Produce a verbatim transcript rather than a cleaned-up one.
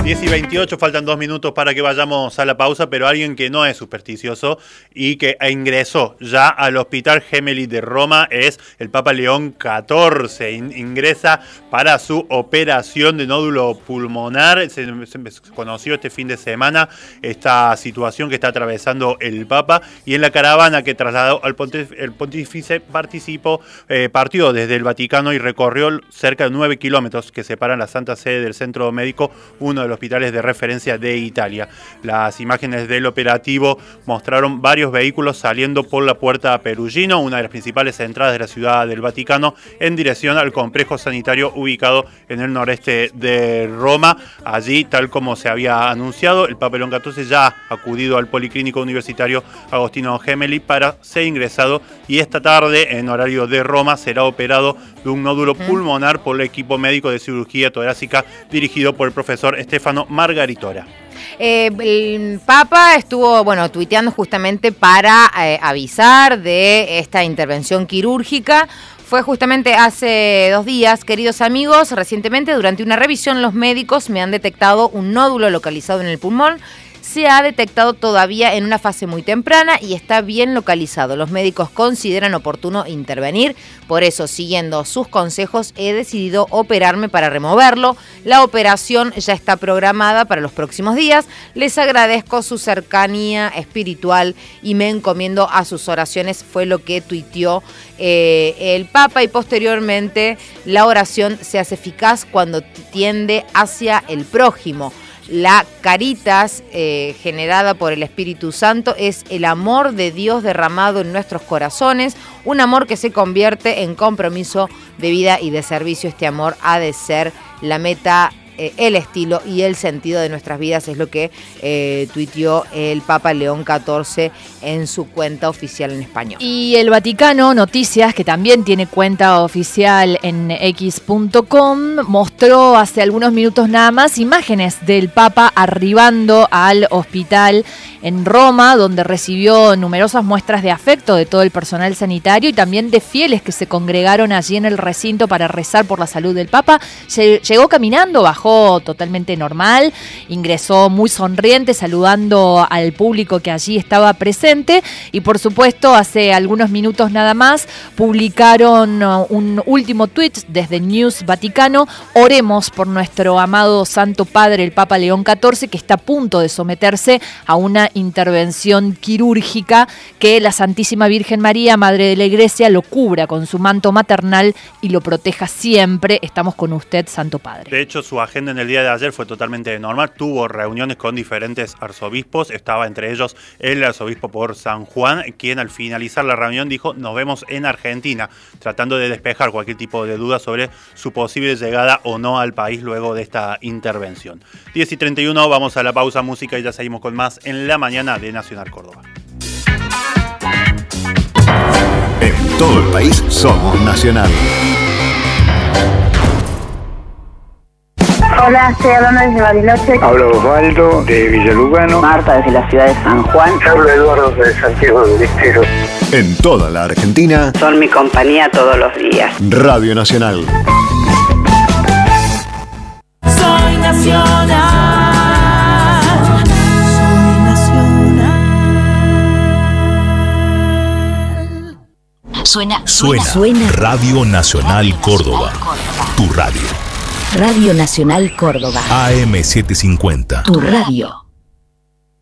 diez y veintiocho, faltan dos minutos para que vayamos a la pausa, pero alguien que no es supersticioso y que ingresó ya al Hospital Gemelli de Roma es el Papa León catorce. In- ingresa para su operación de nódulo pulmonar. Se, se conoció este fin de semana esta situación que está atravesando el Papa, y en la caravana que trasladó al pontífice, el pontífice participó, eh, partió desde el Vaticano y recorrió cerca de nueve kilómetros que separan la Santa Sede del centro médico, uno de los hospitales de referencia de Italia. Las imágenes del operativo mostraron varios vehículos saliendo por la Puerta Perugino, una de las principales entradas de la ciudad del Vaticano, en dirección al complejo sanitario ubicado en el noreste de Roma. Allí, tal como se había anunciado, el Papa León catorce ya ha acudido al Policlínico Universitario Agostino Gemelli para ser ingresado, y esta tarde, en horario de Roma, será operado de un nódulo pulmonar por el equipo médico de cirugía torácica dirigido por el profesor Stefano Margaritora. Eh, el Papa estuvo, bueno, tuiteando justamente para eh, avisar de esta intervención quirúrgica. Fue justamente hace dos días, queridos amigos. Recientemente, durante una revisión, los médicos me han detectado un nódulo localizado en el pulmón. Se ha detectado todavía en una fase muy temprana y está bien localizado. Los médicos consideran oportuno intervenir. Por eso, siguiendo sus consejos, he decidido operarme para removerlo. La operación ya está programada para los próximos días. Les agradezco su cercanía espiritual y me encomiendo a sus oraciones, fue lo que tuiteó eh, el Papa. Y posteriormente, la oración se hace eficaz cuando tiende hacia el prójimo. La Caritas, eh, generada por el Espíritu Santo, es el amor de Dios derramado en nuestros corazones, un amor que se convierte en compromiso de vida y de servicio. Este amor ha de ser la meta, eh, el estilo y el sentido de nuestras vidas, es lo que eh, tuiteó el Papa León catorce en su cuenta oficial en español. Y el Vaticano Noticias, que también tiene cuenta oficial en equis punto com, mostró hace algunos minutos nada más imágenes del Papa arribando al hospital en Roma, donde recibió numerosas muestras de afecto de todo el personal sanitario y también de fieles que se congregaron allí en el recinto para rezar por la salud del Papa. Llegó caminando, bajó totalmente normal, ingresó muy sonriente, saludando al público que allí estaba presente, y por supuesto hace algunos minutos nada más publicaron un último tuit desde News Vaticano: oremos por nuestro amado Santo Padre, el Papa León catorce, que está a punto de someterse a una intervención quirúrgica, que la Santísima Virgen María, Madre de la Iglesia, lo cubra con su manto maternal y lo proteja siempre. Estamos con usted, Santo Padre. De hecho, su agenda en el día de ayer fue totalmente normal. Tuvo reuniones con diferentes arzobispos, estaba entre ellos el arzobispo por San Juan, quien al finalizar la reunión dijo: nos vemos en Argentina, tratando de despejar cualquier tipo de duda sobre su posible llegada o no al país luego de esta intervención. diez y treinta y uno, vamos a la pausa música y ya seguimos con más en la mañana de Nacional Córdoba. En todo el país somos Nacional. Hola, estoy hablando desde Bariloche. Hablo Osvaldo de Villalugano. Marta desde la ciudad de San Juan. Hablo Eduardo de Santiago del Estero. En toda la Argentina, Son mi compañía todos los días. Radio Nacional. Soy nacional. Soy nacional. Suena, Suena, suena. Radio Nacional Córdoba. Tu radio. Radio Nacional Córdoba. A M setecientos cincuenta. Tu radio.